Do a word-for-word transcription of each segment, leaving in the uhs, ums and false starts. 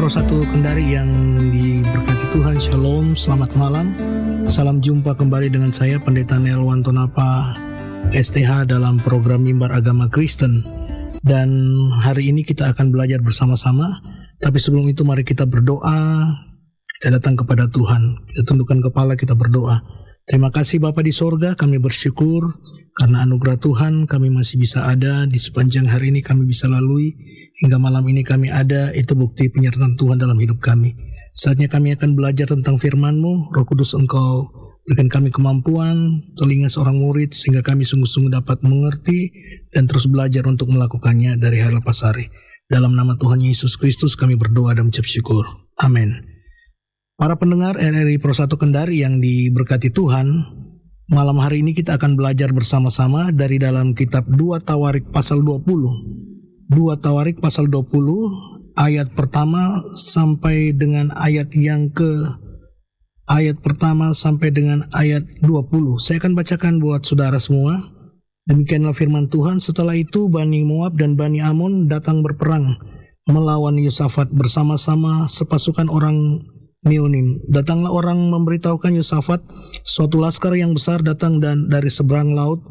Pro satu Kendari yang diberkati Tuhan, Shalom, selamat malam. Salam jumpa kembali dengan saya Pendeta Nelwan Tonapa S T H dalam program Mimbar Agama Kristen. Dan hari ini kita akan belajar bersama-sama. Tapi sebelum itu mari kita berdoa. Kita datang kepada Tuhan, kita tundukkan kepala, kita berdoa. Terima kasih Bapa di sorga, kami bersyukur karena anugerah Tuhan kami masih bisa ada di sepanjang hari ini, kami bisa lalui hingga malam ini kami ada. Itu bukti penyertaan Tuhan dalam hidup kami. Saatnya kami akan belajar tentang firman-Mu. Roh Kudus, Engkau berikan kami kemampuan, telinga seorang murid, sehingga kami sungguh-sungguh dapat mengerti dan terus belajar untuk melakukannya dari hari lepas hari. Dalam nama Tuhan Yesus Kristus kami berdoa dan mengucap syukur. Amin. Para pendengar R R I Pro satu Kendari yang diberkati Tuhan, malam hari ini kita akan belajar bersama-sama dari dalam kitab dua Tawarik pasal dua puluh. dua Tawarik pasal dua puluh, ayat pertama sampai dengan ayat yang ke ayat pertama sampai dengan ayat dua puluh. Saya akan bacakan buat saudara semua. Demikianlah firman Tuhan. Setelah itu Bani Moab dan Bani Amon datang berperang melawan Yosafat bersama-sama sepasukan orang Meonim. Datanglah orang memberitahukan Yosafat, suatu laskar yang besar datang dan dari seberang laut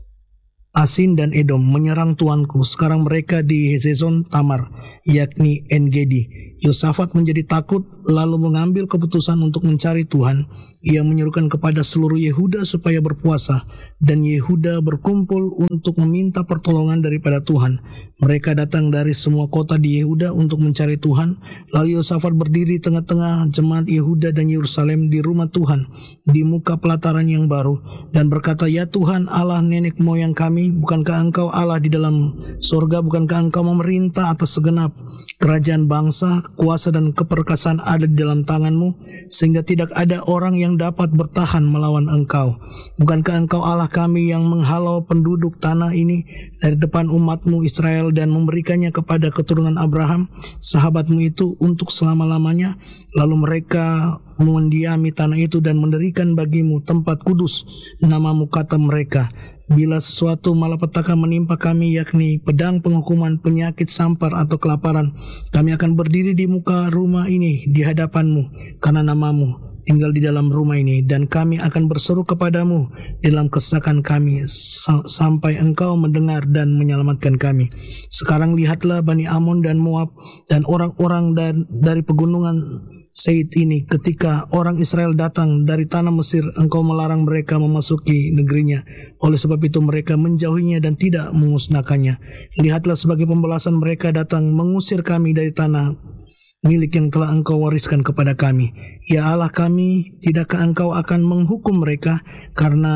Asin dan Edom menyerang tuanku. Sekarang mereka di Hezezon Tamar, yakni En-Gedi. Yosafat menjadi takut lalu mengambil keputusan untuk mencari Tuhan. Ia menyerukan kepada seluruh Yehuda supaya berpuasa, dan Yehuda berkumpul untuk meminta pertolongan daripada Tuhan. Mereka datang dari semua kota di Yehuda untuk mencari Tuhan. Lalu Yosafat berdiri tengah-tengah jemaat Yehuda dan Yerusalem di rumah Tuhan, di muka pelataran yang baru, dan berkata, "Ya Tuhan, Allah nenek moyang kami, bukankah Engkau Allah di dalam sorga? Bukankah Engkau memerintah atas segenap kerajaan bangsa? Kuasa dan keperkasaan ada di dalam tangan-Mu, sehingga tidak ada orang yang dapat bertahan melawan Engkau. Bukankah Engkau Allah kami yang menghalau penduduk tanah ini dari depan umat-Mu Israel dan memberikannya kepada keturunan Abraham, sahabat-Mu itu, untuk selama-lamanya? Lalu mereka mendiami tanah itu dan mendirikan bagimu tempat kudus nama-Mu, kata mereka, bila sesuatu malapetaka menimpa kami, yakni pedang, penghukuman, penyakit, sampar, atau kelaparan, kami akan berdiri di muka rumah ini di hadapan-Mu, karena nama-Mu tinggal di dalam rumah ini, dan kami akan berseru kepadamu dalam kesesakan kami sampai Engkau mendengar dan menyelamatkan kami. Sekarang lihatlah Bani Amon dan Moab dan orang-orang dan dari pegunungan Seir ini, ketika orang Israel datang dari tanah Mesir, Engkau melarang mereka memasuki negerinya. Oleh sebab itu mereka menjauhinya dan tidak memusnahkannya. Lihatlah, sebagai pembalasan mereka datang mengusir kami dari tanah milik yang telah Engkau wariskan kepada kami. Ya Allah kami, tidakkah Engkau akan menghukum mereka, karena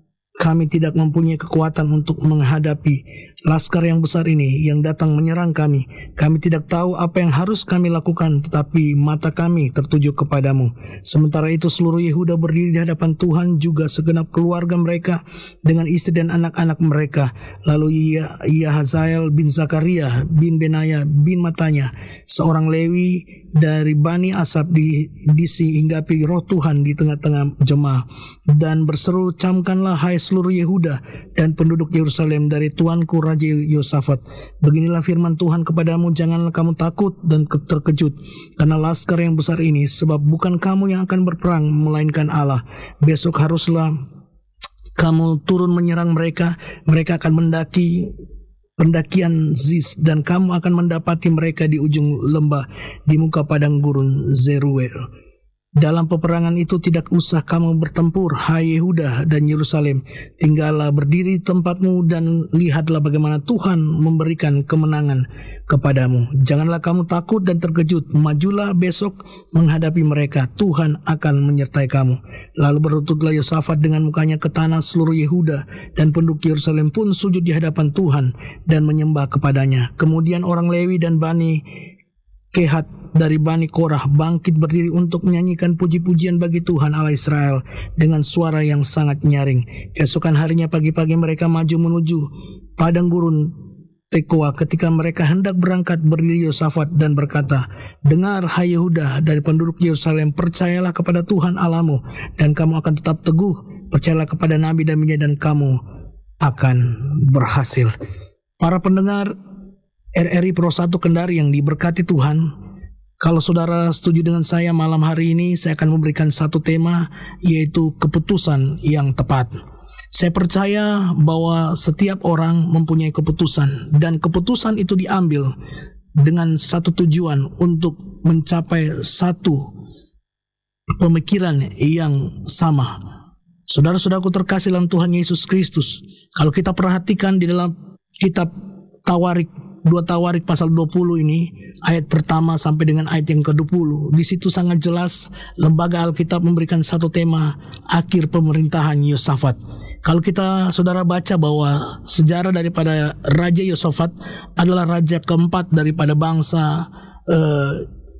kami tidak mempunyai kekuatan untuk menghadapi laskar yang besar ini yang datang menyerang kami. Kami tidak tahu apa yang harus kami lakukan, tetapi mata kami tertuju kepadamu." Sementara itu seluruh Yehuda berdiri di hadapan Tuhan, juga segenap keluarga mereka dengan istri dan anak-anak mereka. Lalu Yahazael bin Zakaria bin Benaya bin Matanya, seorang Lewi dari Bani Asaf, di, disinggapi roh Tuhan di tengah-tengah jemaah dan berseru, "Camkanlah hai seluruh Yehuda dan penduduk Yerusalem dari tuanku Raja Yosafat. Beginilah firman Tuhan kepadamu, janganlah kamu takut dan terkejut karena laskar yang besar ini, sebab bukan kamu yang akan berperang, melainkan Allah. Besok haruslah kamu turun menyerang mereka. Mereka akan mendaki pendakian Ziz, dan kamu akan mendapati mereka di ujung lembah di muka padang gurun Zeruel. Dalam peperangan itu tidak usah kamu bertempur, hai Yehuda dan Yerusalem. Tinggallah berdiri di tempatmu dan lihatlah bagaimana Tuhan memberikan kemenangan kepadamu. Janganlah kamu takut dan terkejut. Majulah besok menghadapi mereka. Tuhan akan menyertai kamu." Lalu berlututlah Yosafat dengan mukanya ke tanah. Seluruh Yehuda dan penduduk Yerusalem pun sujud di hadapan Tuhan dan menyembah kepadanya. Kemudian orang Lewi dan Bani Kehat dari Bani Korah bangkit berdiri untuk menyanyikan puji-pujian bagi Tuhan Allah Israel dengan suara yang sangat nyaring. Keesokan harinya pagi-pagi mereka maju menuju padang gurun Tekoa. Ketika mereka hendak berangkat, berdiri Yosafat dan berkata, "Dengar hai Yehuda dari penduduk Yerusalem, percayalah kepada Tuhan Allahmu dan kamu akan tetap teguh. Percayalah kepada nabi dan nabinya dan kamu akan berhasil." Para pendengar R R I Pro satu Kendari yang diberkati Tuhan, Kalau saudara setuju dengan saya, malam hari ini saya akan memberikan satu tema, yaitu keputusan yang tepat. Saya percaya bahwa setiap orang mempunyai keputusan, dan keputusan itu diambil dengan satu tujuan untuk mencapai satu pemikiran yang sama. Saudara-saudaraku terkasih dalam Tuhan Yesus Kristus, kalau kita perhatikan di dalam kitab Tawarik, dua Tawarik pasal dua puluh ini, ayat pertama sampai dengan ayat yang ke dua puluh, di situ sangat jelas lembaga Alkitab memberikan satu tema, akhir pemerintahan Yosafat. Kalau kita saudara baca bahwa sejarah daripada Raja Yosafat adalah raja keempat daripada bangsa uh,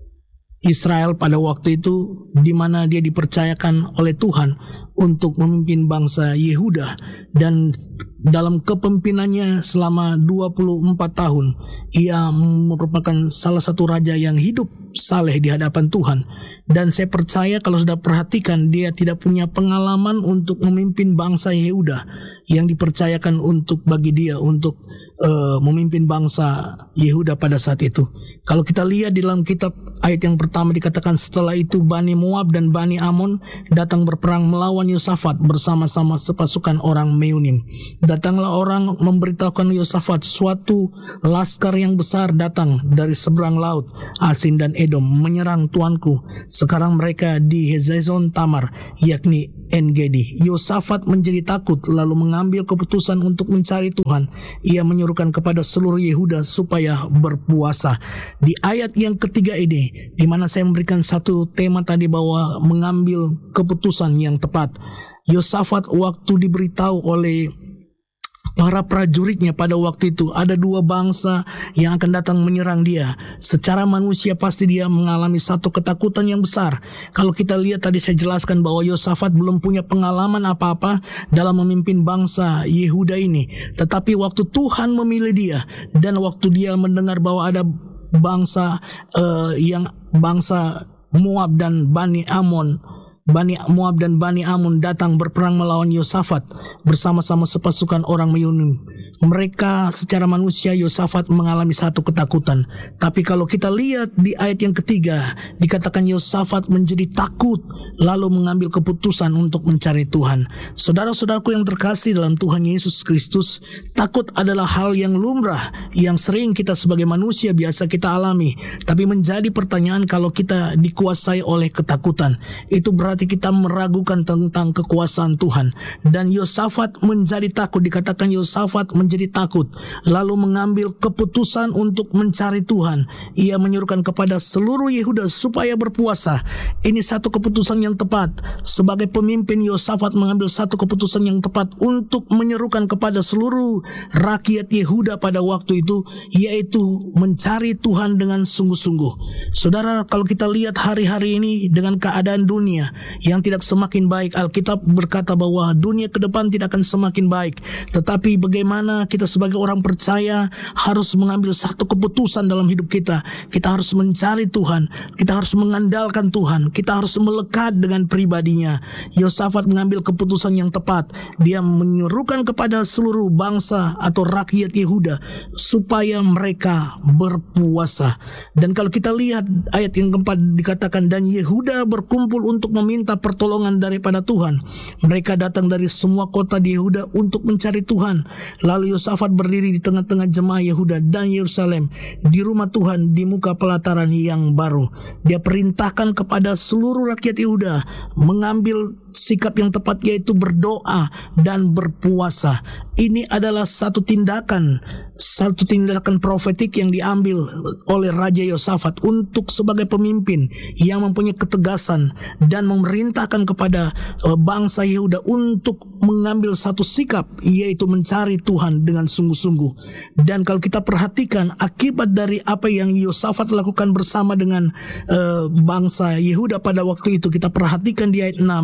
Israel pada waktu itu, di mana dia dipercayakan oleh Tuhan untuk memimpin bangsa Yehuda, dan dalam kepemimpinannya selama dua puluh empat tahun ia merupakan salah satu raja yang hidup saleh di hadapan Tuhan. Dan saya percaya kalau sudah perhatikan, dia tidak punya pengalaman untuk memimpin bangsa Yehuda yang dipercayakan untuk bagi dia untuk uh, memimpin bangsa Yehuda pada saat itu. Kalau kita lihat di dalam kitab ayat yang pertama dikatakan, setelah itu Bani Moab dan Bani Amon datang berperang melawan Yosafat bersama-sama sepasukan orang Meunim. Datanglah orang memberitahukan Yosafat, suatu laskar yang besar datang dari seberang laut, Asin dan Edom, menyerang tuanku. Sekarang mereka di Hezezon Tamar, yakni En-Gedi. Yosafat menjadi takut, lalu mengambil keputusan untuk mencari Tuhan. Ia menyuruhkan kepada seluruh Yehuda supaya berpuasa. Di ayat yang ketiga ini, di mana saya memberikan satu tema tadi bahwa mengambil keputusan yang tepat. Yosafat waktu diberitahu oleh para prajuritnya pada waktu itu ada dua bangsa yang akan datang menyerang dia, secara manusia pasti dia mengalami satu ketakutan yang besar. Kalau kita lihat tadi saya jelaskan bahwa Yosafat belum punya pengalaman apa-apa dalam memimpin bangsa Yehuda ini, tetapi waktu Tuhan memilih dia, dan waktu dia mendengar bahwa ada bangsa uh, yang bangsa Moab dan Bani Amon Bani Moab dan Bani Amun datang berperang melawan Yosafat bersama-sama sepasukan orang Meunim. Mereka secara manusia, Yosafat mengalami satu ketakutan. Tapi kalau kita lihat di ayat yang ketiga, dikatakan Yosafat menjadi takut lalu mengambil keputusan untuk mencari Tuhan. Saudara-saudaraku yang terkasih dalam Tuhan Yesus Kristus, takut adalah hal yang lumrah yang sering kita sebagai manusia biasa kita alami. Tapi menjadi pertanyaan kalau kita dikuasai oleh ketakutan, itu berarti kita meragukan tentang kekuasaan Tuhan. Dan Yosafat menjadi takut, dikatakan Yosafat menjadi takut lalu mengambil keputusan untuk mencari Tuhan. Ia menyuruhkan kepada seluruh Yehuda supaya berpuasa. Ini satu keputusan yang tepat. Sebagai pemimpin, Yosafat mengambil satu keputusan yang tepat untuk menyerukan kepada seluruh rakyat Yehuda pada waktu itu, yaitu mencari Tuhan dengan sungguh-sungguh. Saudara, kalau kita lihat hari-hari ini dengan keadaan dunia yang tidak semakin baik, Alkitab berkata bahwa dunia ke depan tidak akan semakin baik. Tetapi bagaimana kita sebagai orang percaya harus mengambil satu keputusan dalam hidup kita. Kita harus mencari Tuhan, kita harus mengandalkan Tuhan, kita harus melekat dengan pribadinya. Yosafat mengambil keputusan yang tepat. Dia menyuruhkan kepada seluruh bangsa atau rakyat Yehuda supaya mereka berpuasa. Dan kalau kita lihat ayat yang keempat dikatakan, dan Yehuda berkumpul untuk meminta pertolongan daripada Tuhan. Mereka datang dari semua kota di Yehuda untuk mencari Tuhan. Lalu Yosafat berdiri di tengah-tengah jemaah Yehuda dan Yerusalem di rumah Tuhan di muka pelataran yang baru. Dia perintahkan kepada seluruh rakyat Yehuda mengambil sikap yang tepat, yaitu berdoa dan berpuasa. Ini adalah satu tindakan satu tindakan profetik yang diambil oleh Raja Yosafat untuk sebagai pemimpin yang mempunyai ketegasan dan memerintahkan kepada bangsa Yehuda untuk mengambil satu sikap, yaitu mencari Tuhan dengan sungguh-sungguh. Dan kalau kita perhatikan akibat dari apa yang Yosafat lakukan bersama dengan uh, bangsa Yehuda pada waktu itu, kita perhatikan di ayat enam,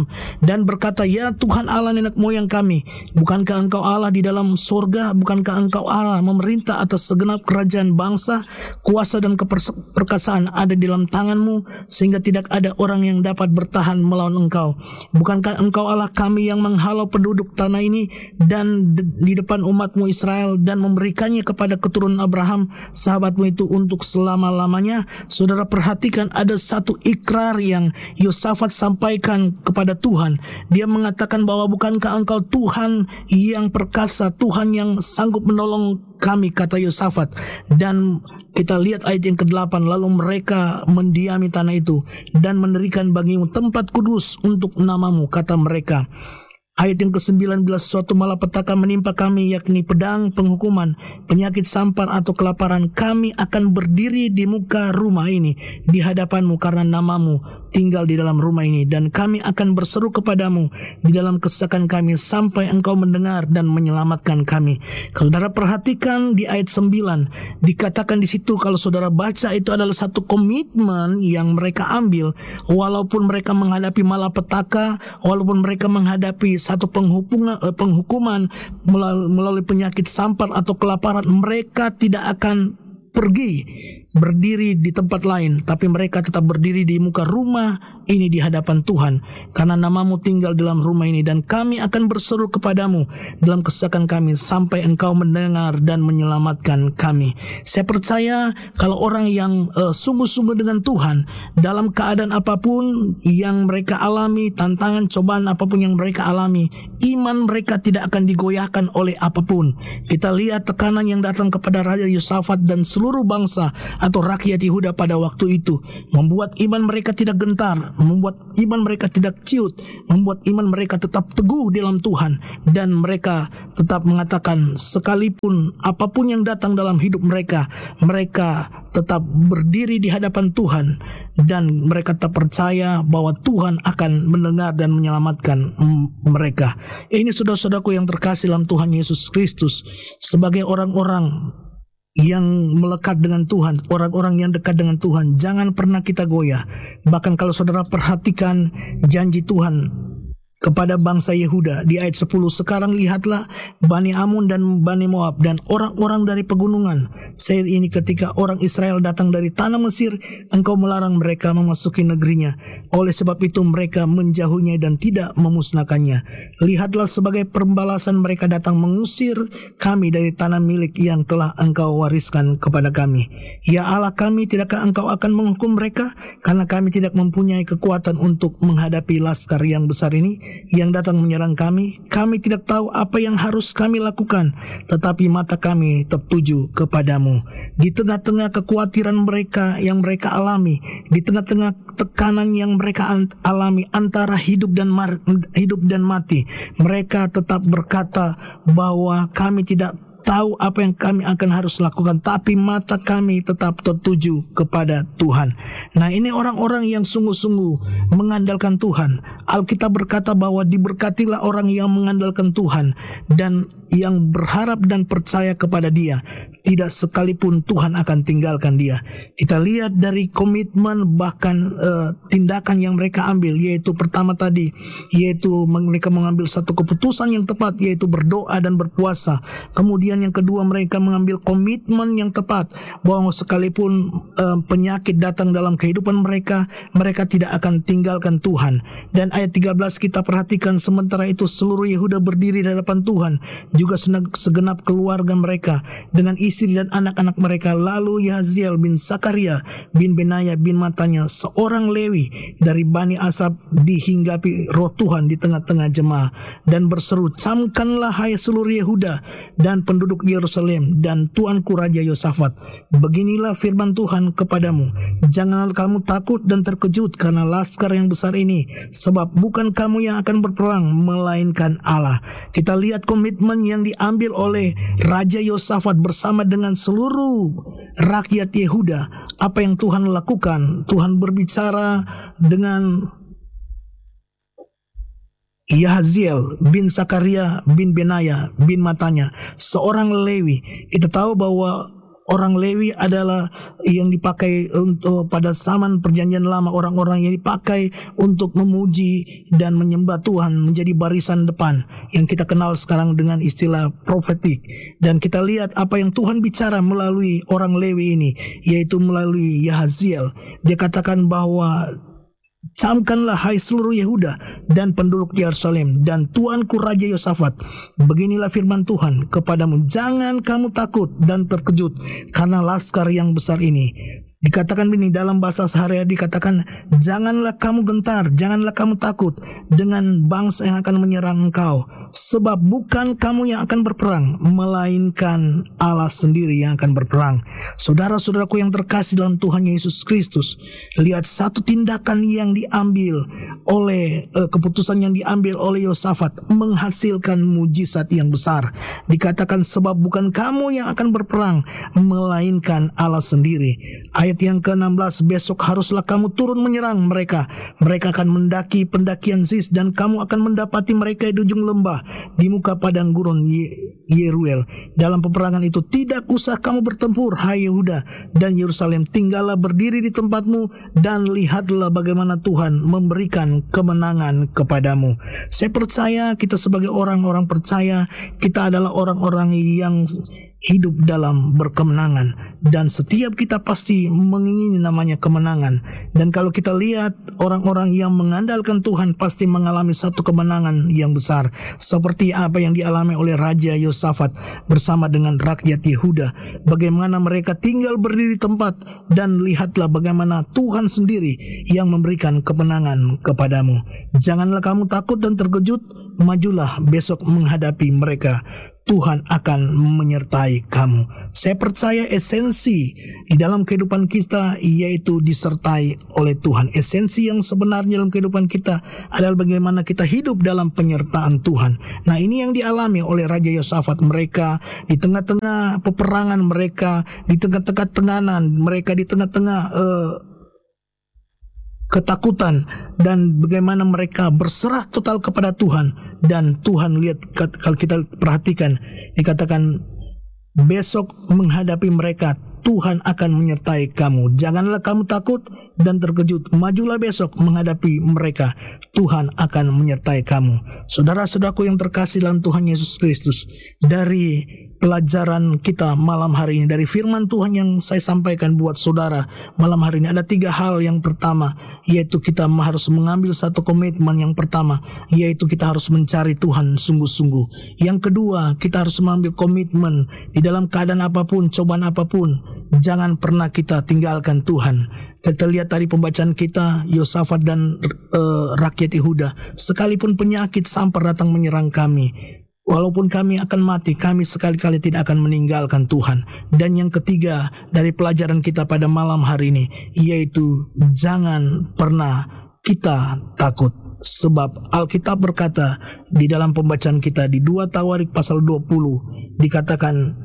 dan berkata, "Ya Tuhan Allah nenek moyang kami, bukankah Engkau Allah di dalam sorga? Bukankah Engkau Allah memerintah atas segenap kerajaan bangsa? Kuasa dan keperkasaan ada di dalam tangan-Mu, sehingga tidak ada orang yang dapat bertahan melawan Engkau. Bukankah Engkau Allah kami yang menghalau penduduk tanah ini dan di depan umat-Mu Israel dan memberikannya kepada keturunan Abraham, sahabat-Mu itu untuk selama-lamanya?" Saudara perhatikan, ada satu ikrar yang Yosafat sampaikan kepada Tuhan. Dia mengatakan bahwa bukankah Engkau Tuhan yang perkasa, Tuhan yang sanggup menolong kami, kata Yosafat. Dan kita lihat ayat yang kedelapan, lalu mereka mendiami tanah itu dan mendirikan bagimu tempat kudus untuk namamu, kata mereka. Ayat yang kesembilan belas, suatu malapetaka menimpa kami, yakni pedang, penghukuman, penyakit sampar atau kelaparan. Kami akan berdiri di muka rumah ini di hadapanmu karena namamu tinggal di dalam rumah ini, dan kami akan berseru kepadamu di dalam kesesakan kami sampai Engkau mendengar dan menyelamatkan kami. Kalau saudara perhatikan di ayat sembilan, dikatakan di situ, kalau saudara baca, itu adalah satu komitmen yang mereka ambil walaupun mereka menghadapi malapetaka, walaupun mereka menghadapi satu penghukuman, penghukuman melalui penyakit sampar atau kelaparan, mereka tidak akan pergi berdiri di tempat lain, tapi mereka tetap berdiri di muka rumah ini di hadapan Tuhan, karena namamu tinggal dalam rumah ini, dan kami akan berseru kepadamu dalam kesesakan kami sampai Engkau mendengar dan menyelamatkan kami. Saya percaya kalau orang yang uh, sungguh-sungguh dengan Tuhan, dalam keadaan apapun yang mereka alami, tantangan, cobaan apapun yang mereka alami, iman mereka tidak akan digoyahkan oleh apapun. Kita lihat tekanan yang datang kepada Raja Yosafat dan seluruh bangsa atau rakyat Yehuda pada waktu itu membuat iman mereka tidak gentar, membuat iman mereka tidak ciut, membuat iman mereka tetap teguh dalam Tuhan, dan mereka tetap mengatakan sekalipun apapun yang datang dalam hidup mereka, mereka tetap berdiri di hadapan Tuhan, dan mereka tetap percaya bahwa Tuhan akan mendengar dan menyelamatkan mereka. Ini saudara-saudaraku yang terkasih dalam Tuhan Yesus Kristus, sebagai orang-orang yang melekat dengan Tuhan, orang-orang yang dekat dengan Tuhan, jangan pernah kita goyah. Bahkan kalau saudara perhatikan janji Tuhan kepada bangsa Yehuda di ayat sepuluh, sekarang lihatlah Bani Amun dan Bani Moab dan orang-orang dari pegunungan Seir ini, ketika orang Israel datang dari tanah Mesir, Engkau melarang mereka memasuki negerinya. Oleh sebab itu mereka menjauhinya dan tidak memusnahkannya. Lihatlah, sebagai pembalasan mereka datang mengusir kami dari tanah milik yang telah Engkau wariskan kepada kami. Ya Allah kami, tidakkah Engkau akan menghukum mereka? Karena kami tidak mempunyai kekuatan untuk menghadapi laskar yang besar ini yang datang menyerang kami. Kami tidak tahu apa yang harus kami lakukan, tetapi mata kami tertuju kepadamu. Di tengah-tengah kekhawatiran mereka yang mereka alami, di tengah-tengah tekanan yang mereka alami antara hidup dan mar- hidup dan mati, mereka tetap berkata bahwa kami tidak tahu apa yang kami akan harus lakukan, tapi mata kami tetap tertuju kepada Tuhan. Nah, ini orang-orang yang sungguh-sungguh mengandalkan Tuhan. Alkitab berkata bahwa diberkatilah orang yang mengandalkan Tuhan dan yang berharap dan percaya kepada Dia. Tidak sekalipun Tuhan akan tinggalkan dia. Kita lihat dari komitmen bahkan uh, tindakan yang mereka ambil, yaitu pertama tadi, yaitu mereka mengambil satu keputusan yang tepat, yaitu berdoa dan berpuasa. Kemudian yang kedua, mereka mengambil komitmen yang tepat bahwa sekalipun uh, penyakit datang dalam kehidupan mereka, mereka tidak akan tinggalkan Tuhan. Dan ayat tiga belas kita perhatikan, sementara itu seluruh Yehuda berdiri di hadapan Tuhan, juga segenap keluarga mereka dengan istri dan anak-anak mereka. Lalu Yahaziel bin Sakaria bin Benaya bin Matanya, seorang Lewi dari Bani Asaf, dihinggapi roh Tuhan di tengah-tengah jemaah dan berseru, camkanlah hai seluruh Yehuda dan penduduk Yerusalem dan tuanku Raja Yosafat, beginilah firman Tuhan kepadamu, janganlah kamu takut dan terkejut karena laskar yang besar ini, sebab bukan kamu yang akan berperang, melainkan Allah. Kita lihat komitmen yang diambil oleh Raja Yosafat bersama dengan seluruh rakyat Yehuda. Apa yang Tuhan lakukan? Tuhan berbicara dengan Yahaziel bin Sakaria bin Benaya bin Matanya, seorang Lewi. Kita tahu bahwa Orang Lewi adalah yang dipakai untuk pada zaman perjanjian lama, orang-orang yang dipakai untuk memuji dan menyembah Tuhan, menjadi barisan depan yang kita kenal sekarang dengan istilah profetik. Dan kita lihat apa yang Tuhan bicara melalui orang Lewi ini, yaitu melalui Yahaziel. Dia katakan bahwa camkanlah hai seluruh Yehuda dan penduduk Yerusalem dan tuanku Raja Yosafat, beginilah firman Tuhan kepadamu, jangan kamu takut dan terkejut karena laskar yang besar ini. Dikatakan begini dalam bahasa sehari-hari, dikatakan janganlah kamu gentar, janganlah kamu takut dengan bangsa yang akan menyerang engkau, sebab bukan kamu yang akan berperang, melainkan Allah sendiri yang akan berperang. Saudara-saudaraku yang terkasih dalam Tuhan Yesus Kristus, lihat satu tindakan yang diambil oleh uh, keputusan yang diambil oleh Yosafat menghasilkan mujizat yang besar. Dikatakan sebab bukan kamu yang akan berperang, melainkan Allah sendiri. Ayat yang ke enam belas, besok haruslah kamu turun menyerang mereka. Mereka akan mendaki pendakian Ziz dan kamu akan mendapati mereka di ujung lembah di muka padang gurun Yeruel. Dalam peperangan itu tidak usah kamu bertempur, hai Yehuda dan Yerusalem, tinggallah berdiri di tempatmu dan lihatlah bagaimana Tuhan memberikan kemenangan kepadamu. Saya percaya kita sebagai orang-orang percaya, kita adalah orang-orang yang hidup dalam berkemenangan, dan setiap kita pasti mengingini namanya kemenangan. Dan kalau kita lihat orang-orang yang mengandalkan Tuhan pasti mengalami satu kemenangan yang besar, seperti apa yang dialami oleh Raja Yosafat bersama dengan rakyat Yehuda. Bagaimana mereka tinggal berdiri di tempat dan lihatlah bagaimana Tuhan sendiri yang memberikan kemenangan kepadamu. Janganlah kamu takut dan terkejut, majulah besok menghadapi mereka. Tuhan akan menyertai kamu. Saya percaya esensi di dalam kehidupan kita yaitu disertai oleh Tuhan. Esensi yang sebenarnya dalam kehidupan kita adalah bagaimana kita hidup dalam penyertaan Tuhan. Nah, ini yang dialami oleh Raja Yosafat. Mereka di tengah-tengah peperangan, mereka di tengah-tengah tenganan, mereka di tengah-tengah uh, ketakutan, dan bagaimana mereka berserah total kepada Tuhan. Dan Tuhan lihat, kalau kita perhatikan, dikatakan besok menghadapi mereka Tuhan akan menyertai kamu. Janganlah kamu takut dan terkejut, majulah besok menghadapi mereka, Tuhan akan menyertai kamu. Saudara-saudaraku yang terkasih dalam Tuhan Yesus Kristus, dari pelajaran kita malam hari ini, dari firman Tuhan yang saya sampaikan buat saudara malam hari ini, ada tiga hal. Yang pertama, yaitu kita harus mengambil satu komitmen. Yang pertama, yaitu kita harus mencari Tuhan sungguh-sungguh. Yang kedua, kita harus mengambil komitmen di dalam keadaan apapun, cobaan apapun, jangan pernah kita tinggalkan Tuhan. Kita lihat tadi pembacaan kita, Yosafat dan uh, rakyat Yehuda, sekalipun penyakit sampar datang menyerang kami, walaupun kami akan mati, kami sekali-kali tidak akan meninggalkan Tuhan. Dan yang ketiga dari pelajaran kita pada malam hari ini, yaitu jangan pernah kita takut. Sebab Alkitab berkata di dalam pembacaan kita di dua Tawarik pasal dua puluh, dikatakan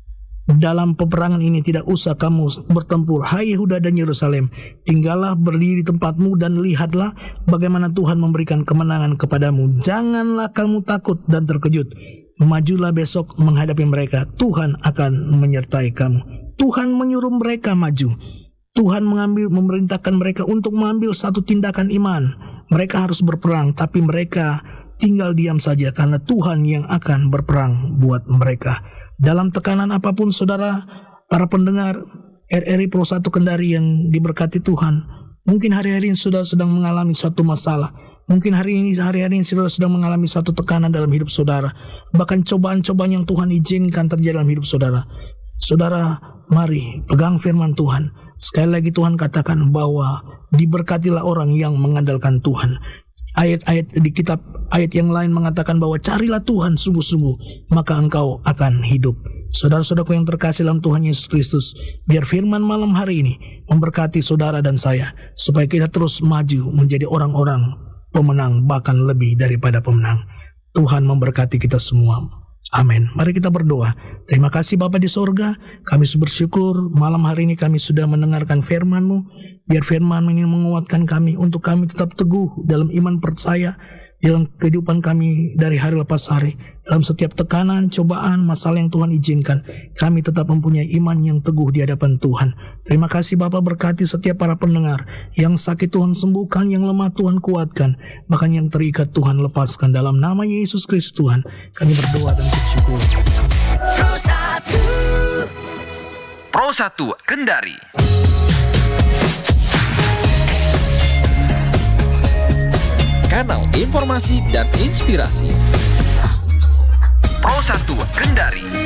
dalam peperangan ini tidak usah kamu bertempur, hai Yehuda dan Yerusalem, tinggallah berdiri di tempatmu dan lihatlah bagaimana Tuhan memberikan kemenangan kepadamu. Janganlah kamu takut dan terkejut, majulah besok menghadapi mereka, Tuhan akan menyertai kamu. Tuhan menyuruh mereka maju. Tuhan mengambil memerintahkan mereka untuk mengambil satu tindakan iman. Mereka harus berperang, tapi mereka tinggal diam saja karena Tuhan yang akan berperang buat mereka. Dalam tekanan apapun, saudara, para pendengar R R I Pro satu Kendari yang diberkati Tuhan, mungkin hari-hari ini saudara sedang mengalami suatu masalah. Mungkin hari ini hari-hari ini saudara sedang mengalami suatu tekanan dalam hidup saudara. Bahkan cobaan-cobaan yang Tuhan izinkan terjadi dalam hidup saudara. Saudara, mari pegang firman Tuhan. Sekali lagi Tuhan katakan bahwa diberkatilah orang yang mengandalkan Tuhan. Ayat-ayat di kitab, ayat yang lain mengatakan bahwa carilah Tuhan sungguh-sungguh, maka engkau akan hidup. Saudara-saudaraku yang terkasih dalam Tuhan Yesus Kristus, biar firman malam hari ini memberkati saudara dan saya, supaya kita terus maju menjadi orang-orang pemenang, bahkan lebih daripada pemenang. Tuhan memberkati kita semua. Amin. Mari kita berdoa. Terima kasih Bapa di sorga, kami bersyukur malam hari ini kami sudah mendengarkan firman-Mu. Biar firman ini menguatkan kami untuk kami tetap teguh dalam iman percaya. dalam kehidupan kami dari hari lepas hari. Dalam setiap tekanan, cobaan, masalah yang Tuhan izinkan, kami tetap mempunyai iman yang teguh di hadapan Tuhan. Terima kasih Bapa, berkati setiap para pendengar. Yang sakit Tuhan sembuhkan, yang lemah Tuhan kuatkan, bahkan yang terikat Tuhan lepaskan. Dalam nama Yesus Kristus Tuhan, kami berdoa dan bersyukur. Pro satu Pro satu Kendari. Kanal informasi dan inspirasi. Pro satu Kendari.